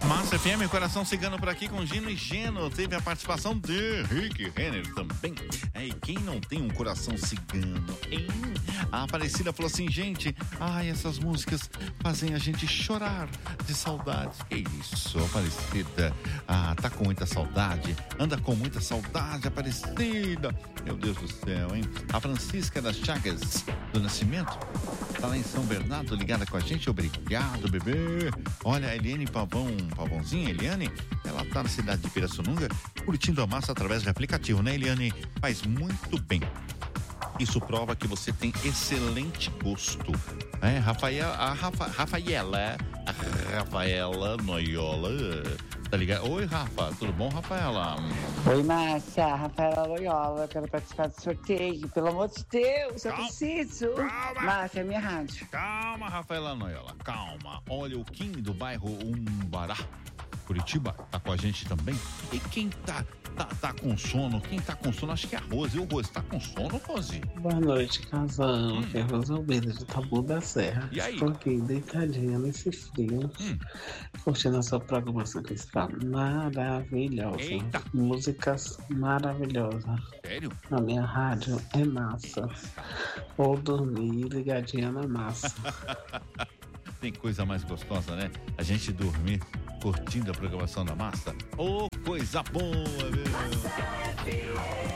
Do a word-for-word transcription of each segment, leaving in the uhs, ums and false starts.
Massa F M, Coração Cigano por aqui com Gino e Geno. Teve a participação de Rick Renner também. É, e quem não tem um coração cigano, hein? A Aparecida falou assim, gente, ai, essas músicas fazem a gente chorar de saudade. Que isso, Aparecida. Ah, tá com muita saudade. Anda com muita saudade, Aparecida. Meu Deus do céu, hein? A Francisca das Chagas do Nascimento tá lá em São Bernardo, ligada com a gente. Obrigado, bebê. Olha, a Eliane Pavão, Pavãozinha, Eliane, ela tá na cidade de Pirassununga, curtindo a massa através de aplicativo, né, Eliane? Faz muito bem. Isso prova que você tem excelente gosto. É, Rafaela, a Rafa, Rafaela, a Rafaela Noiola, tá ligado? Oi, Rafa, tudo bom, Rafaela? Oi, Márcia, Rafaela Loyola, quero participar do sorteio, pelo amor de Deus, eu Calma. preciso. Calma. Márcia, é minha rádio. Calma, Rafaela Noiola, calma. Olha, o Kim do bairro Umbará, Curitiba, tá com a gente também. E quem tá, tá, tá com sono? Quem tá com sono? Acho que é a Rose. E o Rose, tá com sono, Rose? Boa noite, casal. Hum. Aqui é Rose Almeida, de Tabu da Serra. E aí? Estou aqui deitadinha nesse frio, Hum. curtindo a sua programação que está maravilhosa. Eita. Músicas maravilhosas. Sério? A minha rádio é massa. Vou dormir ligadinha na massa. Tem coisa mais gostosa, né? A gente dormir curtindo a programação da massa. Ô, oh, coisa boa, meu!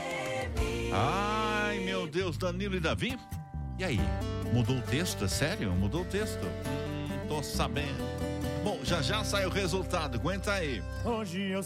Ai, meu Deus, Danilo e Davi? E aí? Mudou o texto? É sério? Mudou o texto? Hum, tô sabendo. Bom, já já sai o resultado. Aguenta aí. Hoje eu